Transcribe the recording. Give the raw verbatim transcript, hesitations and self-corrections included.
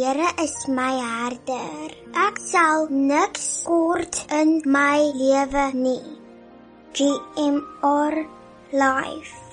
Here is my herder. Ek sal niks kort in my lewe nie. G M R Life.